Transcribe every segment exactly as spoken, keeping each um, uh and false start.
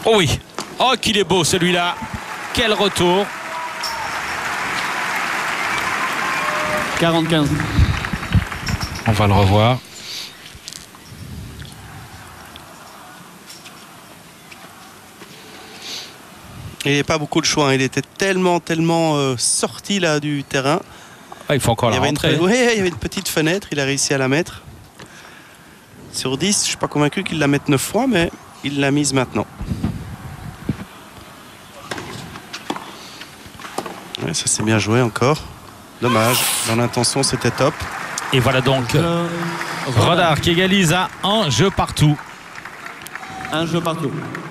Oh oui. Oh, qu'il est beau celui-là. Quel retour. quarante quinze. On va le revoir. Il n'y avait pas beaucoup de choix. Hein. Il était tellement, tellement euh, sorti là du terrain. Ah, il faut encore il la rentrer. Une... Oui, il y avait une petite fenêtre. Il a réussi à la mettre. Sur dix, je ne suis pas convaincu qu'il la mette neuf fois, mais il l'a mise maintenant. Ouais, ça c'est bien joué encore. Dommage. Dans l'intention, c'était top. Et voilà donc euh, Rodard qui égalise à un jeu partout. Un jeu partout.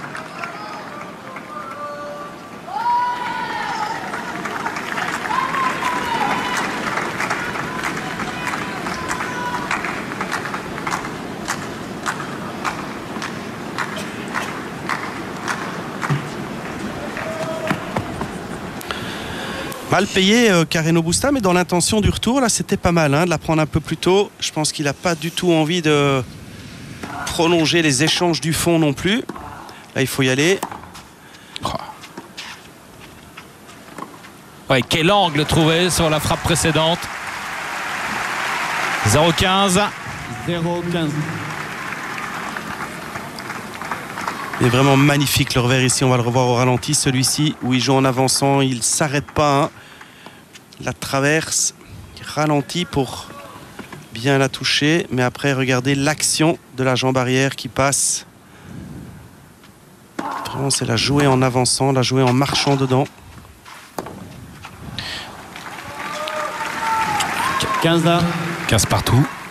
Mal payé euh, Carreno Busta, mais dans l'intention du retour, là c'était pas mal hein, de la prendre un peu plus tôt. Je pense qu'il n'a pas du tout envie de prolonger les échanges du fond non plus. Là il faut y aller. Oh. Ouais, quel angle trouvé sur la frappe précédente. zéro quinze. zéro quinze. Il est vraiment magnifique le revers ici, on va le revoir au ralenti. Celui-ci où il joue en avançant, il ne s'arrête pas. Hein. La traverse, il ralentit pour bien la toucher. Mais après, regardez l'action de la jambe arrière qui passe. Vraiment, c'est la jouer en avançant, la jouer en marchant dedans. quinze là. quinze partout.